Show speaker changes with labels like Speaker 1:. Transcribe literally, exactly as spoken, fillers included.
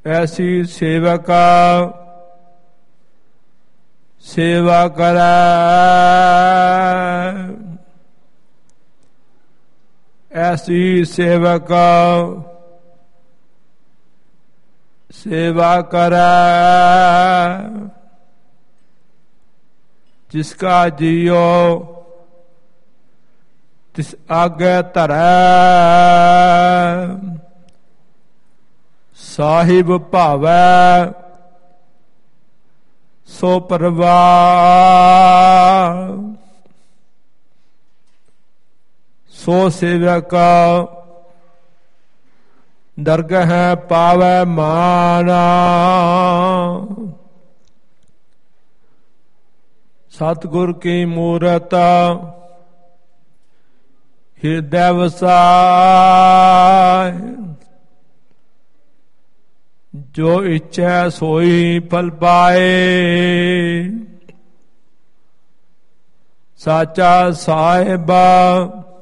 Speaker 1: ऐसी सेवक सेवा करै, ऐसी सेवक सेवा करै, जिसका जियो तिस आगे धरै, साहिब भावै सो परवार, सो सेवक दरगह पावै माना। सतगुर की मूरत हृदय वसाय, जो इच्छा सोई फल पाए, साचा साहिब